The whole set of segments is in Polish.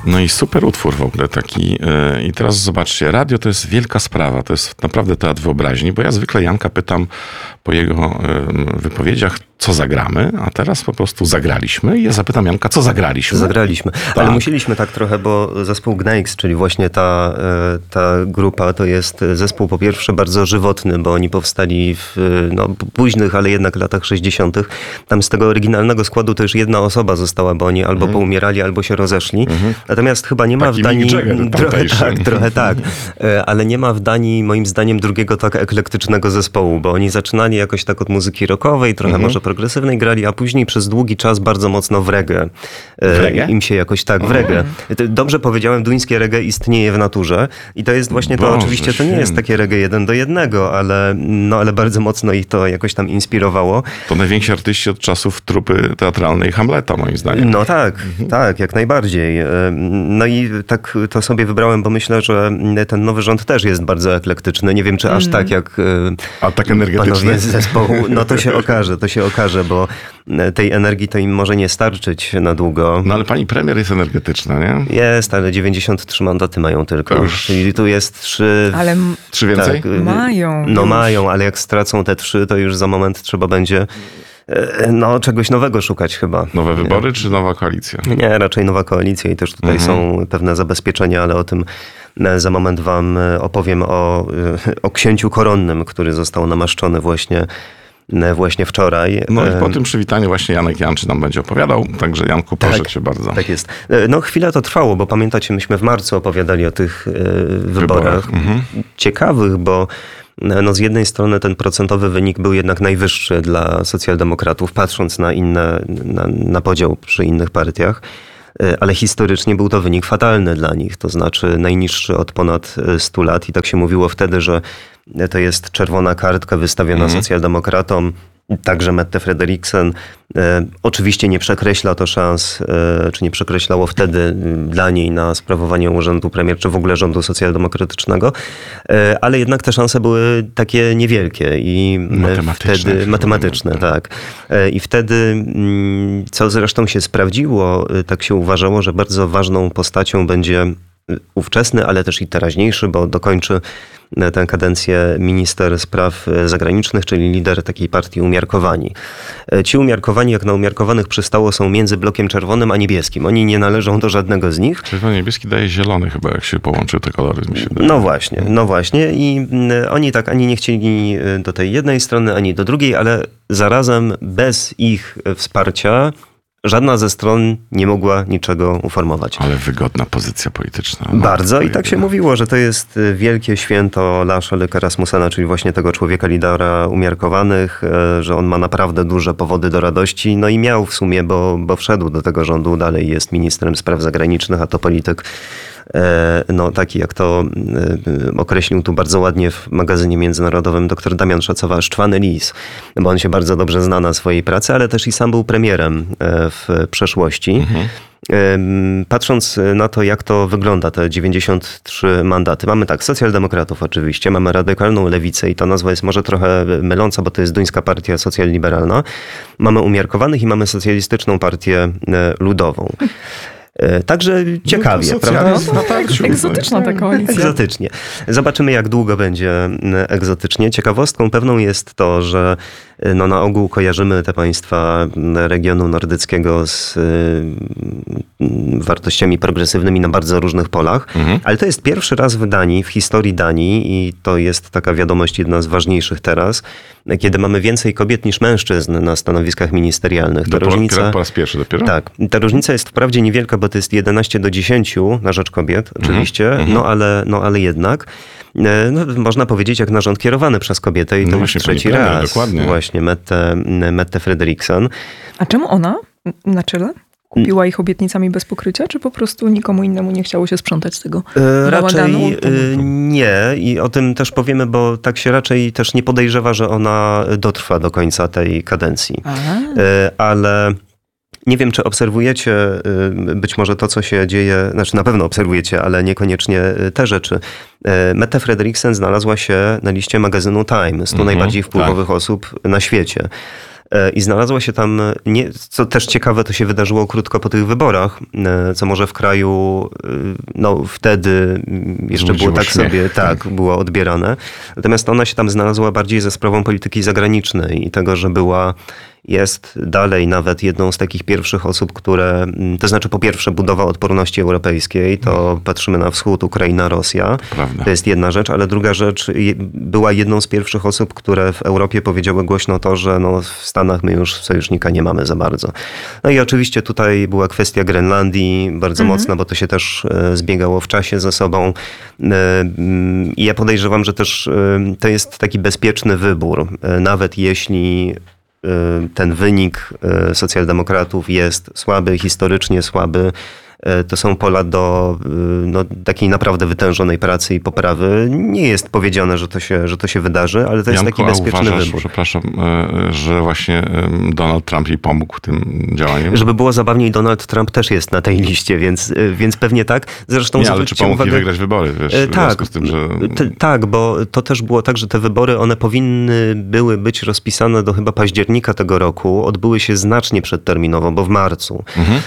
No i super utwór w ogóle taki. I teraz zobaczcie, radio to jest wielka sprawa, to jest naprawdę teatr wyobraźni, bo ja zwykle Janka pytam po jego wypowiedziach, co zagramy, a teraz po prostu zagraliśmy i ja zapytam Janka, co zagraliśmy. Zagraliśmy, tak. Ale musieliśmy tak trochę, bo zespół Gneix, czyli właśnie ta grupa, to jest zespół po pierwsze bardzo żywotny, bo oni powstali w późnych, ale jednak latach 60. Tam z tego oryginalnego składu to już jedna osoba została, bo oni albo poumierali, albo się rozeszli. Natomiast chyba nie ma taki w Danii... Trochę tak. Ale nie ma w Danii moim zdaniem drugiego tak eklektycznego zespołu, bo oni zaczynali jakoś tak od muzyki rockowej, trochę może progresywnej grali, a później przez długi czas bardzo mocno w reggae. W reggae? Im się jakoś tak w reggae. Dobrze powiedziałem, duńskie reggae istnieje w naturze i to jest właśnie to, oczywiście to nie jest takie reggae 1:1, ale bardzo mocno ich to jakoś tam inspirowało. To najwięksi artyści od czasów trupy teatralnej Hamleta, moim zdaniem. No tak, jak najbardziej. No i tak to sobie wybrałem, bo myślę, że ten nowy rząd też jest bardzo eklektyczny. Nie wiem, czy aż tak jak a tak energetyczny panowie z zespołu. No to się okaże, bo tej energii to im może nie starczyć na długo. No ale pani premier jest energetyczna, nie? Jest, ale 93 mandaty mają tylko. Czyli tu jest 3... Ale 3 więcej? Tak, mają. No mają, ale jak stracą te 3, to już za moment trzeba będzie czegoś nowego szukać chyba. Nowe wybory czy nowa koalicja? Nie, raczej nowa koalicja i też tutaj są pewne zabezpieczenia, ale o tym za moment wam opowiem o księciu koronnym, który został namaszczony właśnie wczoraj. No i po tym przywitaniu właśnie Janek Janczy nam będzie opowiadał, także Janku, proszę cię bardzo. Tak jest. No chwilę to trwało, bo pamiętacie, myśmy w marcu opowiadali o tych wyborach. Ciekawych, bo z jednej strony ten procentowy wynik był jednak najwyższy dla socjaldemokratów, patrząc na podział przy innych partiach, ale historycznie był to wynik fatalny dla nich, to znaczy najniższy od ponad 100 lat i tak się mówiło wtedy, że to jest czerwona kartka wystawiona socjaldemokratom, także Mette Frederiksen. Oczywiście nie przekreśla to szans, czy nie przekreślało wtedy dla niej na sprawowanie urzędu premier, czy w ogóle rządu socjaldemokratycznego, ale jednak te szanse były takie niewielkie i matematyczne, tak. I wtedy, co zresztą się sprawdziło, tak się uważało, że bardzo ważną postacią będzie ówczesny, ale też i teraźniejszy, bo dokończy tę kadencję minister spraw zagranicznych, czyli lider takiej partii Umiarkowani. Ci umiarkowani, jak na umiarkowanych przystało, są między blokiem czerwonym a niebieskim. Oni nie należą do żadnego z nich. Czerwony-niebieski daje zielony chyba, jak się połączy te kolory. No właśnie. I oni tak ani nie chcieli do tej jednej strony, ani do drugiej, ale zarazem bez ich wsparcia żadna ze stron nie mogła niczego uformować. Ale wygodna pozycja polityczna. Bardzo i tak się mówiło, że to jest wielkie święto Lars Løkke Rasmussena, czyli właśnie tego człowieka lidera umiarkowanych, że on ma naprawdę duże powody do radości. No i miał w sumie, bo wszedł do tego rządu, dalej jest ministrem spraw zagranicznych, a to polityk taki jak to określił tu bardzo ładnie w magazynie międzynarodowym dr Damian Szacowa, szczwany lis, bo on się bardzo dobrze zna na swojej pracy, ale też i sam był premierem w przeszłości. Patrząc na to, jak to wygląda, te 93 mandaty. Mamy tak, socjaldemokratów oczywiście, mamy radykalną lewicę i ta nazwa jest może trochę myląca, bo to jest duńska partia socjalliberalna. Mamy umiarkowanych i mamy socjalistyczną partię ludową. Także ciekawie, prawda? No tak, egzotyczna ta koalicja. Egzotycznie. Zobaczymy, jak długo będzie egzotycznie. Ciekawostką pewną jest to, że na ogół kojarzymy te państwa regionu nordyckiego z wartościami progresywnymi na bardzo różnych polach, ale to jest pierwszy raz w Danii, w historii Danii i to jest taka wiadomość, jedna z ważniejszych teraz, kiedy mamy więcej kobiet niż mężczyzn na stanowiskach ministerialnych. Ta różnica, po raz pierwszy dopiero? Tak. Ta różnica jest wprawdzie niewielka, bo to jest 11:10 na rzecz kobiet, oczywiście, ale jednak. Można powiedzieć, jak na rząd kierowany przez kobietę i to już trzeci raz. Dokładnie. Właśnie, Mette Frederiksen. A czemu ona na czele? Kupiła ich obietnicami bez pokrycia, czy po prostu nikomu innemu nie chciało się sprzątać z tego bałaganu? Raczej nie i o tym też powiemy, bo tak się raczej też nie podejrzewa, że ona dotrwa do końca tej kadencji. Ale nie wiem, czy obserwujecie być może to, co się dzieje, znaczy na pewno obserwujecie, ale niekoniecznie te rzeczy. Mette Frederiksen znalazła się na liście magazynu Time, 100 najbardziej wpływowych osób na świecie. I znalazła się tam, co też ciekawe, to się wydarzyło krótko po tych wyborach, co może w kraju wtedy jeszcze było tak sobie, było odbierane. Natomiast ona się tam znalazła bardziej ze sprawą polityki zagranicznej i tego, że jest dalej nawet jedną z takich pierwszych osób, to znaczy po pierwsze budowa odporności europejskiej, to patrzymy na wschód, Ukraina, Rosja. To jest jedna rzecz, ale druga rzecz, była jedną z pierwszych osób, które w Europie powiedziały głośno to, że w Stanach my już sojusznika nie mamy za bardzo. No i oczywiście tutaj była kwestia Grenlandii bardzo mocna, bo to się też zbiegało w czasie ze sobą. I ja podejrzewam, że też to jest taki bezpieczny wybór, nawet jeśli ten wynik socjaldemokratów jest słaby, historycznie słaby. To są pola do takiej naprawdę wytężonej pracy i poprawy. Nie jest powiedziane, że to się wydarzy, ale to jest taki bezpieczny wybór. Przepraszam, że właśnie Donald Trump jej pomógł w tym działaniu? Żeby było zabawniej, Donald Trump też jest na tej liście, więc pewnie tak. Zresztą ale czy pomógł jej wygrać wybory? Wiesz, w związku z tym, że... Tak, bo to też było tak, że te wybory, one były być rozpisane do chyba października tego roku. Odbyły się znacznie przedterminowo, bo w marcu.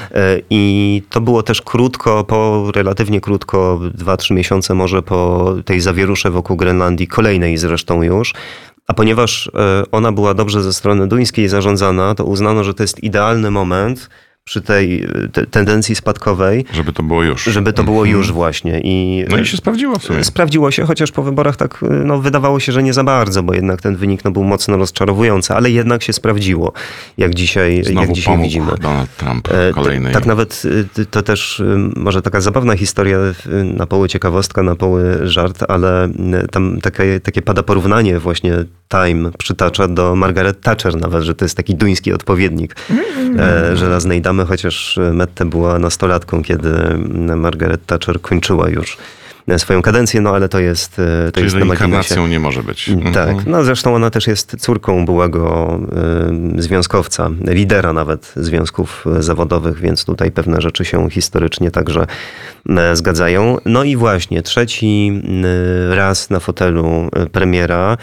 I to było też relatywnie krótko, 2-3 miesiące może po tej zawierusze wokół Grenlandii, kolejnej zresztą już. A ponieważ ona była dobrze ze strony duńskiej zarządzana, to uznano, że to jest idealny moment przy tej tendencji spadkowej. Żeby to było już. Żeby to było już właśnie. I się sprawdziło w sumie. Sprawdziło się, chociaż po wyborach tak wydawało się, że nie za bardzo, bo jednak ten wynik był mocno rozczarowujący, ale jednak się sprawdziło, jak dzisiaj widzimy. Donald Trump kolejnej. Tak nawet to też może taka zabawna historia, na poły ciekawostka, na poły żart, ale tam takie pada porównanie właśnie Time przytacza do Margaret Thatcher nawet, że to jest taki duński odpowiednik żelaznej damy, chociaż Mette była nastolatką, kiedy Margaret Thatcher kończyła już swoją kadencję, ale to jest inkarnacją nie może być. Tak, zresztą ona też jest córką byłego związkowca, lidera nawet związków zawodowych, więc tutaj pewne rzeczy się historycznie także zgadzają. No i właśnie, trzeci raz na fotelu premiera.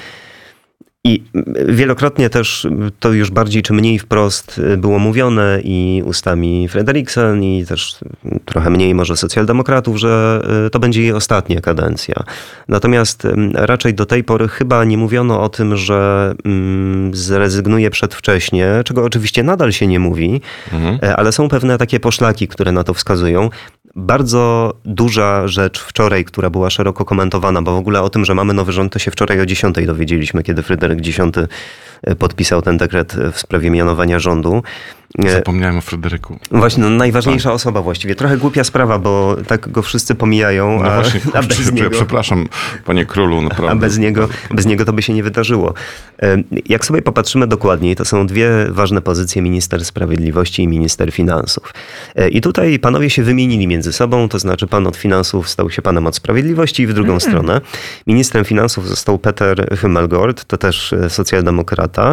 I wielokrotnie też to już bardziej czy mniej wprost było mówione i ustami Frederiksen i też trochę mniej może socjaldemokratów, że to będzie jej ostatnia kadencja. Natomiast raczej do tej pory chyba nie mówiono o tym, że zrezygnuje przedwcześnie, czego oczywiście nadal się nie mówi, ale są pewne takie poszlaki, które na to wskazują. Bardzo duża rzecz wczoraj, która była szeroko komentowana, bo w ogóle o tym, że mamy nowy rząd, to się wczoraj o 10 dowiedzieliśmy, kiedy Fryderyk X podpisał ten dekret w sprawie mianowania rządu. Zapomniałem o Fryderyku. Właśnie, najważniejsza osoba właściwie. Trochę głupia sprawa, bo tak go wszyscy pomijają, a bez niego... Przepraszam, panie królu, naprawdę. A bez niego to by się nie wydarzyło. Jak sobie popatrzymy dokładniej, to są dwie ważne pozycje, minister sprawiedliwości i minister finansów. I tutaj panowie się wymienili między sobą, to znaczy pan od finansów stał się panem od sprawiedliwości i w drugą stronę. Ministrem finansów został Peter Hymmelgord, to też socjaldemokrata.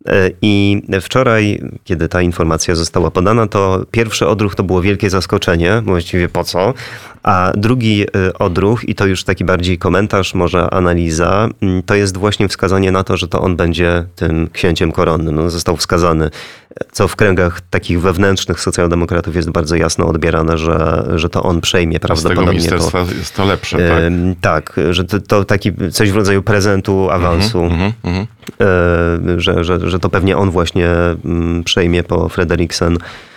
I wczoraj, kiedy ta informacja została podana, to pierwszy odruch to było wielkie zaskoczenie, właściwie po co? A drugi odruch, i to już taki bardziej komentarz, może analiza, to jest właśnie wskazanie na to, że to on będzie tym księciem koronnym. Został wskazany, co w kręgach takich wewnętrznych socjaldemokratów jest bardzo jasno odbierane, że to on przejmie prawdopodobnie. Z tego ministerstwa jest to lepsze, tak? Tak, że to taki coś w rodzaju prezentu, awansu. Że to pewnie on właśnie przejmie po Frederiksen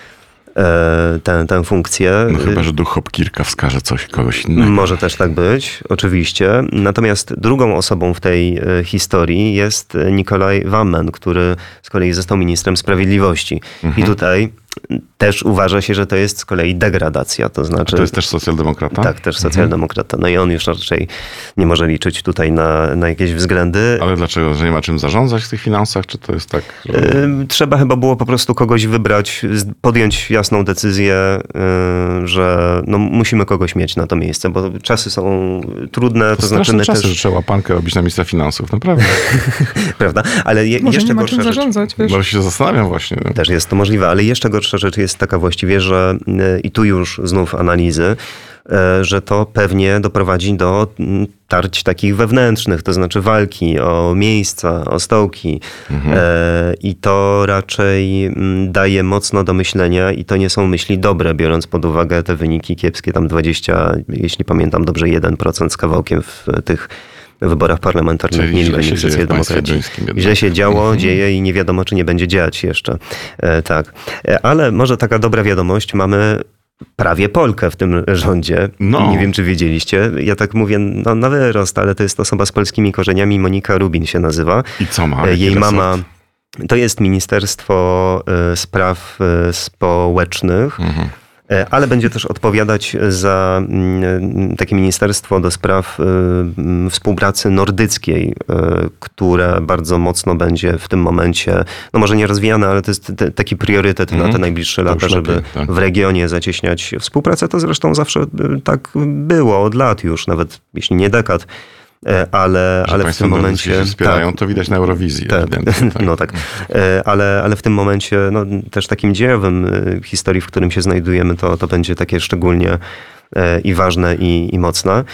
tę funkcję. Chyba, że duch Hopkirka wskaże kogoś innego. Może też tak być, oczywiście. Natomiast drugą osobą w tej historii jest Nikolaj Wammen, który z kolei został ministrem sprawiedliwości. I tutaj też uważa się, że to jest z kolei degradacja. To znaczy... A to jest też socjaldemokrata? Tak, też socjaldemokrata. No i on już raczej nie może liczyć tutaj na jakieś względy. Ale dlaczego? Że nie ma czym zarządzać w tych finansach? Czy to jest tak? Że... Trzeba chyba było po prostu kogoś wybrać, podjąć jasną decyzję, że musimy kogoś mieć na to miejsce, bo czasy są trudne. To znaczy czasy, że trzeba łapankę robić na ministra finansów, naprawdę. Prawda? Ale może jeszcze nie ma gorsza czym rzecz. zarządzać, wiesz? Może się zastanawiam właśnie. Też jest to możliwe, ale jeszcze gorsza rzecz jest taka właściwie, że i tu już znów analizy, że to pewnie doprowadzi do tarć takich wewnętrznych, to znaczy walki o miejsca, o stołki. I to raczej daje mocno do myślenia i to nie są myśli dobre, biorąc pod uwagę te wyniki kiepskie, tam 20, jeśli pamiętam dobrze, 1% z kawałkiem w tych wyborach parlamentarnych mieli wynik socjaldemokraci. Źle się działo, dzieje i nie wiadomo, czy nie będzie dziać jeszcze. Tak. Ale może taka dobra wiadomość, mamy prawie Polkę w tym rządzie. No. Nie wiem, czy wiedzieliście. Ja tak mówię na wyrost, ale to jest osoba z polskimi korzeniami, Monika Rubin się nazywa. I co ma? Jej mama... To jest Ministerstwo Spraw Społecznych, ale będzie też odpowiadać za takie ministerstwo do spraw współpracy nordyckiej, które bardzo mocno będzie w tym momencie, no może nie rozwijane, ale to jest taki priorytet na te najbliższe lata, żeby w regionie zacieśniać współpracę. To zresztą zawsze tak było od lat już, nawet jeśli nie dekad. Ale w tym momencie się wspierają, to widać na Eurowizji. Tak. No tak. Ale w tym momencie no, też takim dziejowym historii, w którym się znajdujemy, to będzie takie szczególnie i ważne i mocne.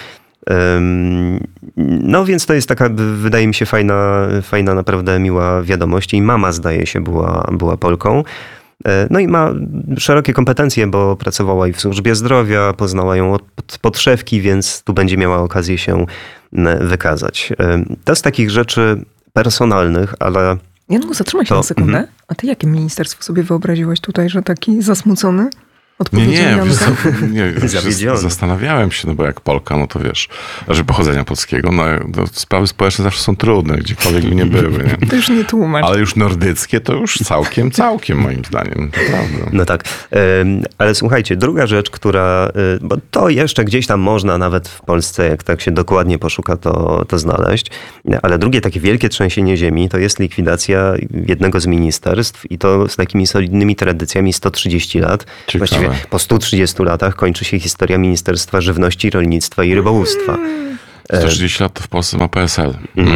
No więc to jest taka, wydaje mi się, fajna naprawdę miła wiadomość. Jej mama, zdaje się, była Polką. No i ma szerokie kompetencje, bo pracowała i w służbie zdrowia, poznała ją od podszewki, więc tu będzie miała okazję się wykazać. To z takich rzeczy personalnych, ale... Janku, zatrzymaj się na sekundę. A ty jakie ministerstwo sobie wyobraziłaś tutaj, że taki zasmucony? Nie, zawiedziony. Zastanawiałem się, no bo jak Polka, no to wiesz, że pochodzenia polskiego, no sprawy społeczne zawsze są trudne, gdziekolwiek by nie były. Nie? To już nie tłumacz. Ale już nordyckie to już całkiem moim zdaniem, to prawda. No tak, ale słuchajcie, druga rzecz, która, bo to jeszcze gdzieś tam można nawet w Polsce, jak tak się dokładnie poszuka, to znaleźć, ale drugie takie wielkie trzęsienie ziemi to jest likwidacja jednego z ministerstw i to z takimi solidnymi tradycjami 130 lat. Ciekawe. Właściwie po 130 latach kończy się historia Ministerstwa Żywności, Rolnictwa i Rybołówstwa. 130 lat to w Polsce ma PSL.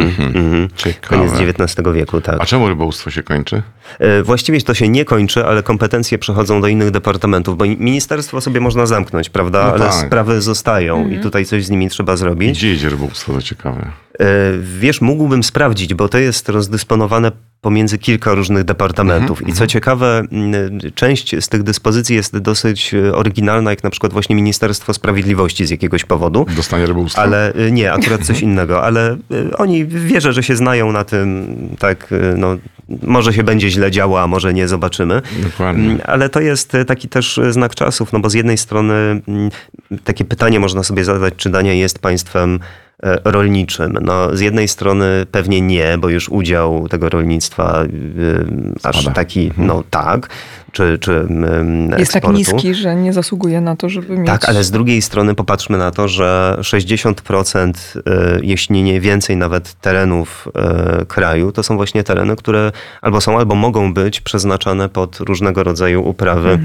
Koniec XIX wieku, tak. A czemu rybołówstwo się kończy? Właściwie to się nie kończy, ale kompetencje przechodzą do innych departamentów, bo ministerstwo sobie można zamknąć, prawda? No ale tak. sprawy zostają i tutaj coś z nimi trzeba zrobić. Gdzie idzie rybołówstwo, to ciekawe. Wiesz, mógłbym sprawdzić, bo to jest rozdysponowane pomiędzy kilka różnych departamentów. I co ciekawe, część z tych dyspozycji jest dosyć oryginalna, jak na przykład właśnie Ministerstwo Sprawiedliwości z jakiegoś powodu. Dostanie rybołówstwo? Ale nie, akurat coś innego. Ale oni wierzę, że się znają na tym, tak, no, może się będzie źle działo, a może nie, zobaczymy. Dokładnie. Ale to jest taki też znak czasów, no bo z jednej strony takie pytanie można sobie zadać, czy Dania jest państwem rolniczym. No, z jednej strony pewnie nie, bo już udział tego rolnictwa aż taki, no tak, czy jest eksportu. tak niski, że nie zasługuje na to, żeby mieć... Tak, ale z drugiej strony popatrzmy na to, że 60%, jeśli nie więcej nawet terenów kraju, to są właśnie tereny, które albo są, albo mogą być przeznaczane pod różnego rodzaju uprawy.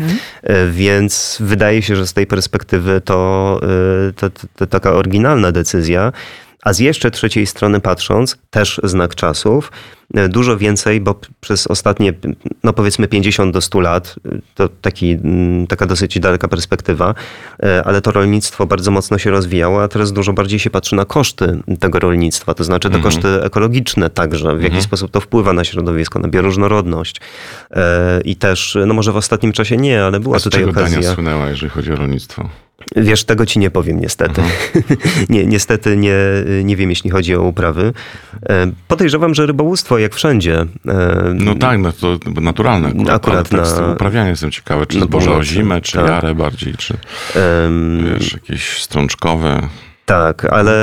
Więc wydaje się, że z tej perspektywy to taka oryginalna decyzja. A z jeszcze trzeciej strony patrząc, też znak czasów, dużo więcej, bo przez ostatnie, no powiedzmy 50 do 100 lat, to taka dosyć daleka perspektywa, ale to rolnictwo bardzo mocno się rozwijało, a teraz dużo bardziej się patrzy na koszty tego rolnictwa, to znaczy te koszty ekologiczne także, w jaki sposób to wpływa na środowisko, na bioróżnorodność. I też, no może w ostatnim czasie nie, ale była tutaj okazja. Dania słynęła, jeżeli chodzi o rolnictwo? Wiesz, tego ci nie powiem niestety. Niestety nie wiem, jeśli chodzi o uprawy. Podejrzewam, że rybołówstwo jak wszędzie. No tak, no to naturalne. Akurat ale tak z tym uprawianiem jestem ciekawy, czy zboże o zimę, czy tak. jarę bardziej, czy wiesz, jakieś strączkowe. Tak,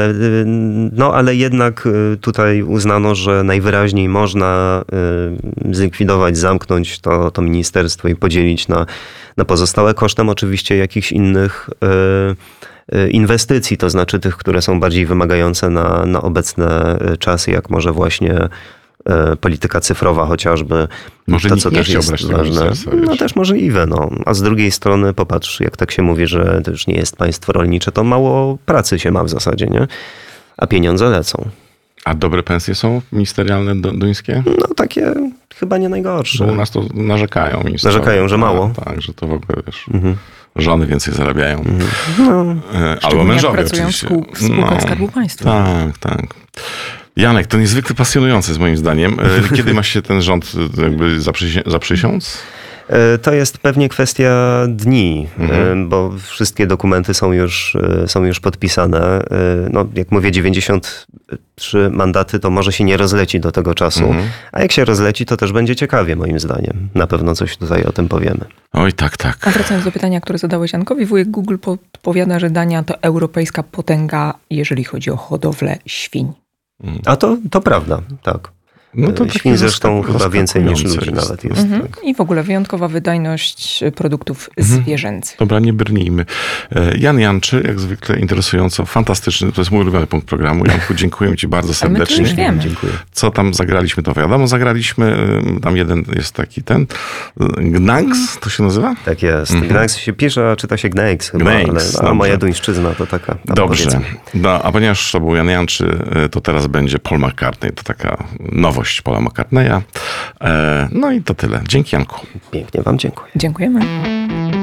ale jednak tutaj uznano, że najwyraźniej można zlikwidować, zamknąć to ministerstwo i podzielić na pozostałe kosztem oczywiście jakichś innych inwestycji, to znaczy tych, które są bardziej wymagające na obecne czasy, jak może właśnie polityka cyfrowa chociażby. Może to, nikt co nie też chciał jest brać tego ważne. ministerstwa, No wiesz. też możliwe, no. A z drugiej strony popatrz, jak tak się mówi, że to już nie jest państwo rolnicze, to mało pracy się ma w zasadzie, nie? A pieniądze lecą. A dobre pensje są ministerialne duńskie? No takie chyba nie najgorsze. Bo u nas to narzekają. Narzekają, że mało. Tak, że to w ogóle wiesz. żony więcej zarabiają. Albo Szczególnie mężowie jak pracują oczywiście. w spółkach Skarbu Państwa. Tak. Janek, to niezwykle pasjonujące jest moim zdaniem. Kiedy ma się ten rząd jakby zaprzysiąc? To jest pewnie kwestia dni, bo wszystkie dokumenty są już podpisane. No, jak mówię, 93 mandaty to może się nie rozleci do tego czasu. A jak się rozleci, to też będzie ciekawie moim zdaniem. Na pewno coś tutaj o tym powiemy. Oj, tak. A wracając do pytania, które zadałeś Jankowi, wujek Google podpowiada, że Dania to europejska potęga, jeżeli chodzi o hodowlę świń. A to prawda, tak. No to świń zresztą chyba więcej niż ludzi jest. nawet jest. Tak. I w ogóle wyjątkowa wydajność produktów zwierzęcych. Dobra, nie brnijmy. Jan Janczy, jak zwykle interesująco, fantastyczny. To jest mój ulubiony punkt programu. Janku, dziękuję ci bardzo serdecznie. My to już wiemy. Dziękuję. Co tam zagraliśmy, to wiadomo, zagraliśmy. Tam jeden jest taki Gnags, to się nazywa? Tak jest. Gnags się pisze, a czyta się Gnags chyba, ale moja duńszczyzna to taka. Dobrze. No, a ponieważ to był Jan Janczy, to teraz będzie Paul McCartney. To taka nowość Paula McCartneya. No i to tyle. Dzięki, Janku. Pięknie wam dziękuję. Dziękujemy.